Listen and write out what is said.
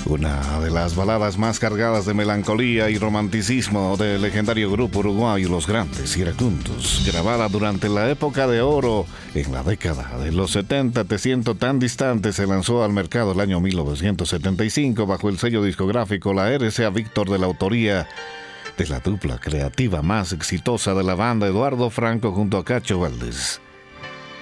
Una de las baladas más cargadas de melancolía y romanticismo del legendario grupo uruguayo Los Grandes Iracundos, grabada durante la época de oro en la década de los 70. Te siento tan distante se lanzó al mercado el año 1975 bajo el sello discográfico La RCA Víctor, de la autoría de la dupla creativa más exitosa de la banda, Eduardo Franco junto a Cacho Valdés.